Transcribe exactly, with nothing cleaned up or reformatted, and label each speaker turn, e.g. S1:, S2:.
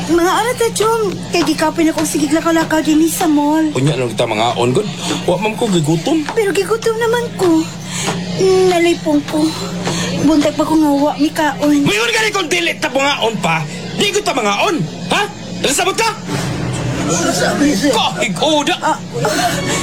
S1: Mga arat na, Chong. Kaya gikapin akong sigig lakaw-lakaw din sa mall.
S2: Unya lang kita mga on good. Wa man ko gigutom.
S1: Pero gigutom naman ko. Nalipong ko. Buntag pa ko nga wa mi kaon.
S2: Mayon gani kung dilit ta mga on pa. Di ko ta mga on. Ha? Nasabot ka?
S1: Sabi siya.
S2: Kahig oda.
S1: Ah,